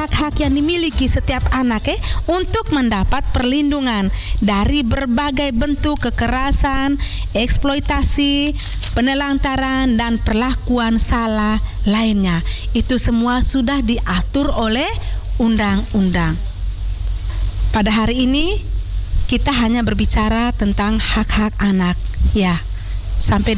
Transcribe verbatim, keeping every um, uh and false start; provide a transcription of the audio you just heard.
hak-hak yang dimiliki setiap anak eh, untuk mendapat perlindungan dari berbagai bentuk kekerasan, eksploitasi, penelantaran, dan perlakuan salah lainnya. Itu semua sudah diatur oleh undang-undang. Pada hari ini kita hanya berbicara tentang hak-hak anak. Ya, sampai